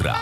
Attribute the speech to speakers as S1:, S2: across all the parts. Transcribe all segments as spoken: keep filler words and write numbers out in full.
S1: jutra.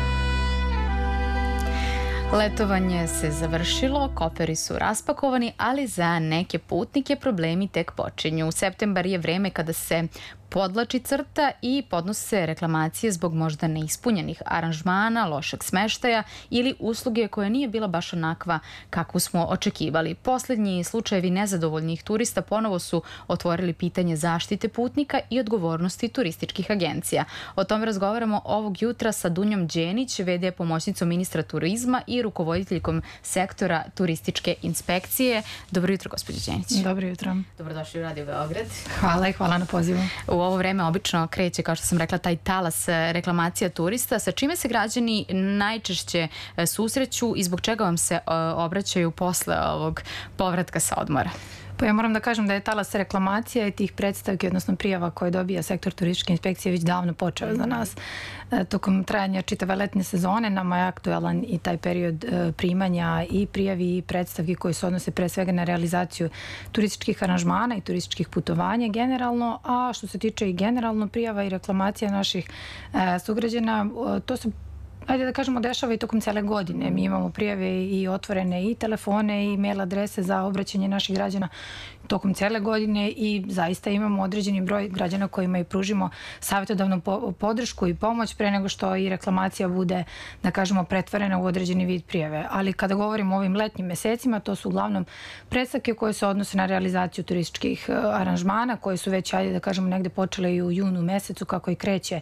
S2: Letovanje se završilo, koferi su raspakovani, ali za neke putnike problemi tek počinju. Septembar je vreme kada se podlači crta i podnose reklamacije zbog možda neispunjenih aranžmana, lošeg smeštaja ili usluge koja nije bila baš onakva kakvu smo očekivali. Poslednji slučajevi nezadovoljnih turista ponovo su otvorili pitanje zaštite putnika i odgovornosti turističkih agencija. O tome razgovaramo ovog jutra sa Dunjom Đenić, ve de pomoćnicom ministra turizma i rukovoditeljkom sektora turističke inspekcije. Dobro jutro, gospođo Đenić.
S3: Dobro jutro.
S2: Dobrodošli u Radio Beograd.
S3: Hvala i hvala na pozivu.
S2: U ovo vreme obično kreće, kao što sam rekla, taj talas reklamacija turista. Sa čime se građani najčešće susreću i zbog čega vam se obraćaju posle ovog povratka sa odmora?
S3: Pa ja moram da kažem da je talas reklamacija i tih predstavki, odnosno prijava koje dobija sektor turističke inspekcije već davno počeo za nas. Tokom trajanja čitave letnje sezone nama je aktualan i taj period primanja i prijavi i predstavki koji se odnose pre svega na realizaciju turističkih aranžmana i turističkih putovanja generalno, a što se tiče i generalno prijava i reklamacija naših sugrađana, to se ajde da kažemo, dešava i tokom cele godine. Mi imamo prijave i otvorene i telefone i mail adrese za obraćanje naših građana tokom cele godine i zaista imamo određeni broj građana kojima i pružimo savjetodavnu podršku i pomoć pre nego što i reklamacija bude, da kažemo, pretvorena u određeni vid prijave. Ali kada govorimo o ovim letnjim mesecima, to su uglavnom predstavke koje se odnose na realizaciju turističkih aranžmana, koje su već, ajde da kažemo, negde počele i u junu mesecu kako i kreće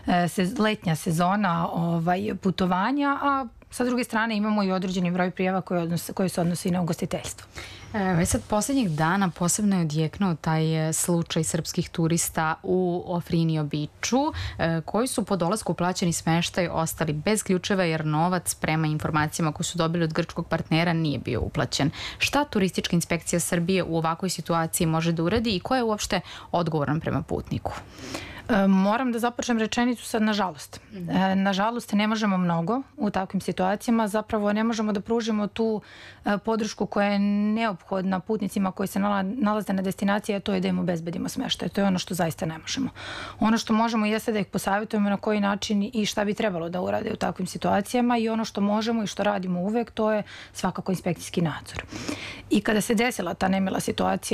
S3: letnja sezona ovaj, putovanja, a sa druge strane imamo i određeni broj prijava koje, odnose, koje se odnosi i na ugostiteljstvo.
S2: E, sad, poslednjih dana posebno je odjeknuo taj slučaj srpskih turista u Ofrinio Biču, e, koji su po dolasku u plaćeni smeštaj ostali bez ključeva jer novac prema informacijama koje su dobili od grčkog partnera nije bio uplaćen. Šta turistička inspekcija Srbije u ovakvoj situaciji može da uradi i ko je uopšte odgovoran prema putniku?
S3: Moram da započnem rečenicu sad nažalost. Nažalost ne možemo mnogo u takvim situacijama, zapravo ne možemo da pružimo tu podršku koja je neophodna putnicima koji se nalaze na destinaciji, a to je da im obezbedimo smeštaj. To je ono što zaista ne možemo. Ono što možemo jeste da ih posavjetujemo na koji način i šta bi trebalo da urade u takvim situacijama i ono što možemo i što radimo uvek, to je svakako inspekcijski nadzor. I kada se desila ta nemila situacija